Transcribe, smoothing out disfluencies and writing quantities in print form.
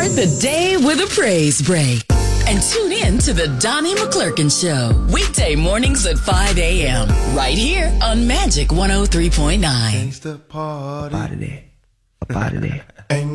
Start the day with a praise break. And tune in to the Donnie McClurkin Show. Weekday mornings at 5 a.m. Right here on Magic 103.9. Up out of there.